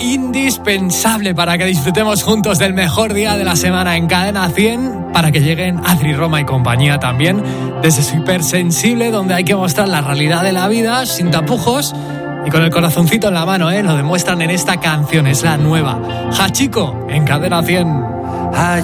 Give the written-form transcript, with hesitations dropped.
indispensable para que disfrutemos juntos del mejor día de la semana en Cadena 100, para que lleguen Adri, Roma y compañía también, desde su hipersensible, donde hay que mostrar la realidad de la vida sin tapujos y con el corazoncito en la mano, lo demuestran en esta canción, es la nueva Hachiko en Cadena 100.